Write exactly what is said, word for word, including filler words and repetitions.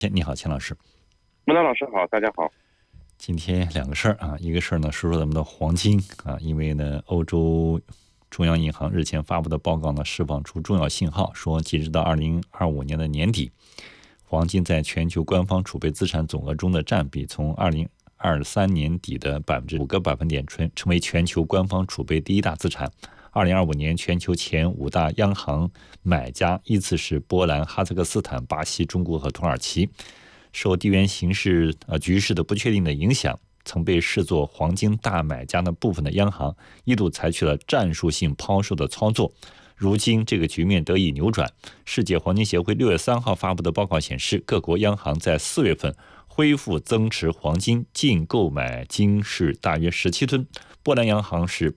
你好，钱老师。 木兰老师好，大家好。 今天两个事儿啊，一个事儿呢，说说咱们的黄金啊，因为呢，欧洲中央银行日前发布的报告呢，释放出重要信号，说截止到二零二五年的年底，黄金在全球官方储备资产总额中的占比，从二零二三年底的百分之五个百分点，成成为全球官方储备第一大资产。二零二五年，全球前五大央行买家依次是波兰、哈萨克斯坦、巴西、中国和土耳其。受地缘形势呃局势的不确定的影响，曾被视作黄金大买家的部分的央行一度采取了战术性抛售的操作。如今这个局面得以扭转。世界黄金协会六月三号发布的报告显示，各国央行在四月份恢复增持黄金，净购买金是大约十七吨。波兰央行是